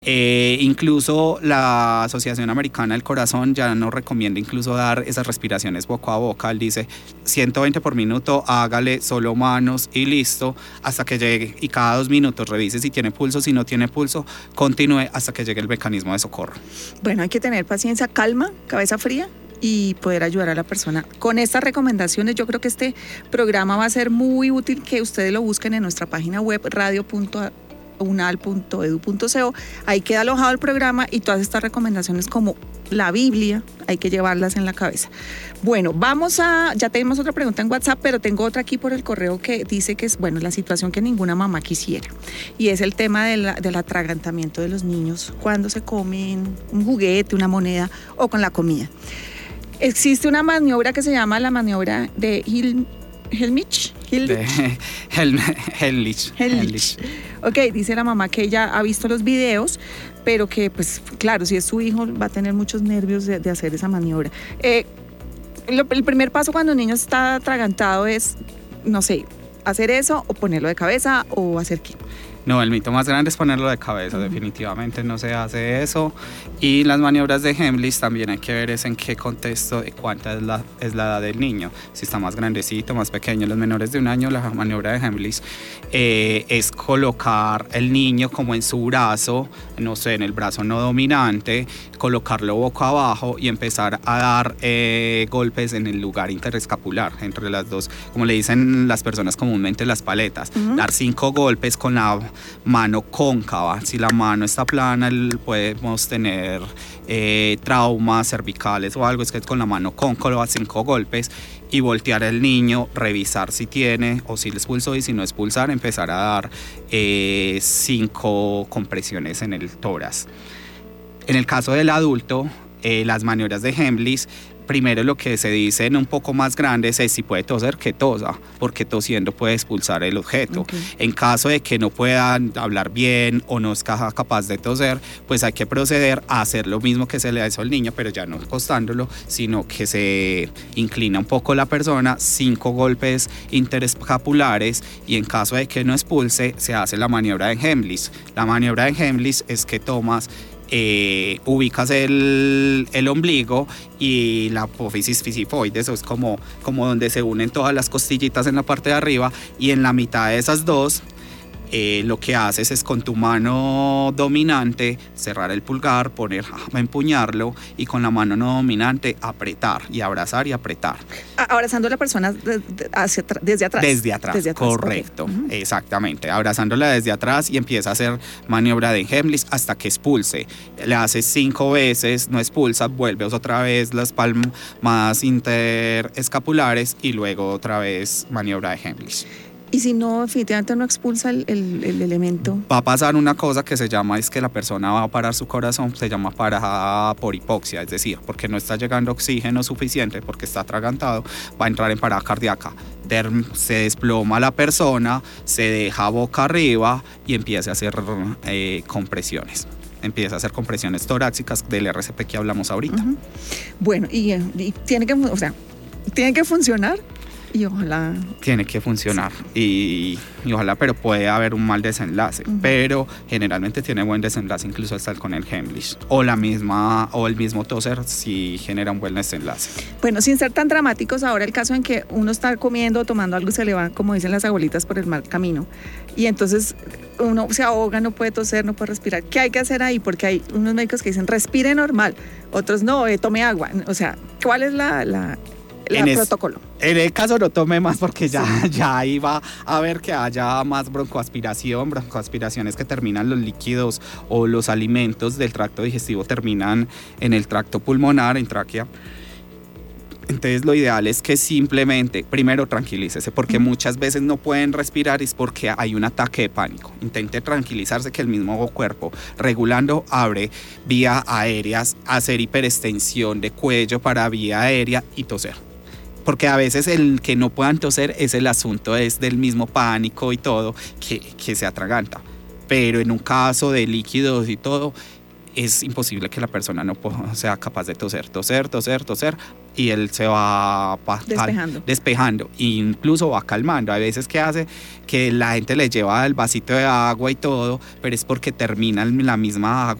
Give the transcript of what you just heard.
Incluso la Asociación Americana del Corazón ya nos recomienda incluso dar esas respiraciones boca a boca. Él dice 120 por minuto, hágale solo manos y listo, hasta que llegue, y cada 2 minutos revise si tiene pulso, si no tiene pulso, continúe hasta que llegue el mecanismo de socorro. Bueno, hay que tener paciencia, calma, cabeza fría y poder ayudar a la persona. Con estas recomendaciones yo creo que este programa va a ser muy útil, que ustedes lo busquen en nuestra página web radio.unal.edu.co. Ahí queda alojado el programa y todas estas recomendaciones como la Biblia, hay que llevarlas en la cabeza. Bueno, ya tenemos otra pregunta en WhatsApp, pero tengo otra aquí por el correo que dice que es, bueno, la situación que ninguna mamá quisiera, y es el tema del atragantamiento de los niños cuando se comen un juguete, una moneda o con la comida. Existe una maniobra que se llama la maniobra de Heimlich. Ok, dice la mamá que ella ha visto los videos, pero que, pues, claro, si es su hijo va a tener muchos nervios de hacer esa maniobra. El primer paso cuando un niño está atragantado es, no sé, hacer eso o ponerlo de cabeza o hacer qué. No, el mito más grande es ponerlo de cabeza, definitivamente no se hace eso. Y las maniobras de Heimlich también hay que ver es en qué contexto y cuánta es la edad del niño. Si está más grandecito, más pequeño, los menores de 1 año, la maniobra de Heimlich es colocar el niño como en su brazo, no sé, en el brazo no dominante, colocarlo boca abajo y empezar a dar golpes en el lugar interescapular, entre las dos, como le dicen las personas comúnmente, las paletas. Dar 5 golpes con la mano cóncava. Si la mano está plana, podemos tener traumas cervicales o algo. Es que con la mano cóncava 5 golpes y voltear al niño, revisar si tiene o si le expulsó, y si no expulsar, empezar a dar 5 compresiones en el tórax. En el caso del adulto, las maniobras de Heimlich, primero lo que se dice en un poco más grandes es si puede toser, que tosa, porque tosiendo puede expulsar el objeto. Okay. En caso de que no puedan hablar bien o no es capaz de toser, pues hay que proceder a hacer lo mismo que se le hizo al niño, pero ya no acostándolo, sino que se inclina un poco la persona, 5 golpes interescapulares, y en caso de que no expulse, se hace la maniobra de Heimlich. La maniobra de Heimlich es que tomas, ubicas el ombligo y la apófisis fisifoides, eso es como donde se unen todas las costillitas en la parte de arriba, y en la mitad de esas dos lo que haces es con tu mano dominante cerrar el pulgar, empuñarlo, y con la mano no dominante apretar y abrazar y apretar. Abrazando a la persona desde atrás. Desde atrás, correcto, okay. Exactamente. Abrazándola desde atrás y empieza a hacer maniobra de Heimlich hasta que expulse. Le haces 5 veces, no expulsa, vuelves otra vez las palmas interescapulares y luego otra vez maniobra de Heimlich. Y si no, definitivamente no expulsa el elemento. Va a pasar una cosa que se llama, es que la persona va a parar su corazón, se llama parada por hipoxia, es decir, porque no está llegando oxígeno suficiente, porque está atragantado, va a entrar en parada cardíaca. Se desploma la persona, se deja boca arriba y empieza a hacer compresiones. Empieza a hacer compresiones torácicas del RCP que hablamos ahorita. Bueno, y tiene que funcionar. Y ojalá. Tiene que funcionar, y ojalá, pero puede haber un mal desenlace, pero generalmente tiene buen desenlace, incluso hasta con el Heimlich, o el mismo toser si genera un buen desenlace. Bueno, sin ser tan dramáticos, ahora el caso en que uno está comiendo o tomando algo y se le va, como dicen las abuelitas, por el mal camino, y entonces uno se ahoga, no puede toser, no puede respirar. ¿Qué hay que hacer ahí? Porque hay unos médicos que dicen respire normal, otros no, tome agua. O sea, ¿cuál es el protocolo? En el caso no tome más, porque ya iba a ver que haya más broncoaspiraciones que terminan los líquidos o los alimentos del tracto digestivo terminan en el tracto pulmonar, en tráquea. Entonces lo ideal es que simplemente, primero tranquilícese, porque muchas veces no pueden respirar, es porque hay un ataque de pánico. Intente tranquilizarse, que el mismo cuerpo regulando abre vías aéreas, hacer hiperextensión de cuello para vía aérea y toser. Porque a veces el que no puedan toser es el asunto es del mismo pánico y todo que se atraganta. Pero en un caso de líquidos y todo, es imposible que la persona no sea capaz de toser, y él se va despejando, e incluso va calmando. A veces que hace que la gente le lleva el vasito de agua y todo, pero es porque termina en la misma